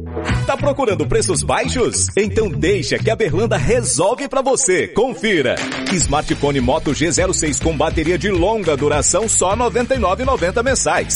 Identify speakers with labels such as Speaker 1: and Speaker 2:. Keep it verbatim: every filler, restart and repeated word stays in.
Speaker 1: Tá procurando preços baixos? Então deixa que a Berlanda resolve pra você. Confira. Smartphone Moto G zero seis com bateria de longa duração só noventa e nove reais e noventa centavos mensais.